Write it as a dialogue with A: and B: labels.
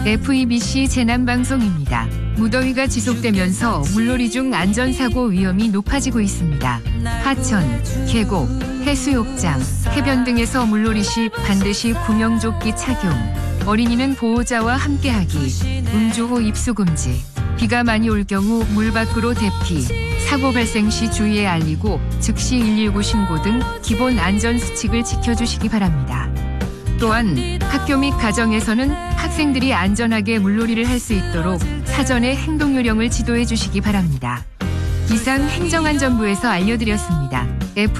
A: FEBC 재난방송입니다. 무더위가 지속되면서 물놀이 중 안전사고 위험이 높아지고 있습니다. 하천, 계곡, 해수욕장, 해변 등에서 물놀이 시 반드시 구명조끼 착용, 어린이는 보호자와 함께하기, 음주 후 입수 금지, 비가 많이 올 경우 물 밖으로 대피, 사고 발생 시 주의에 알리고 즉시 119 신고 등 기본 안전수칙을 지켜주시기 바랍니다. 또한 학교 및 가정에서는 학생들이 안전하게 물놀이를 할 수 있도록 사전에 행동요령을 지도해 주시기 바랍니다. 이상 행정안전부에서 알려드렸습니다.